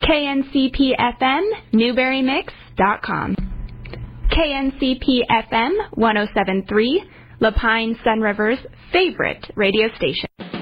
KNCP-FM, NewberryMix.com. KNCP-FM 107.3, La Pine Sun River's favorite radio station.